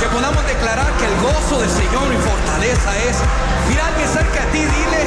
Que podamos declarar que el gozo del Señor y fortaleza es. Mira a alguien cerca de ti, dile,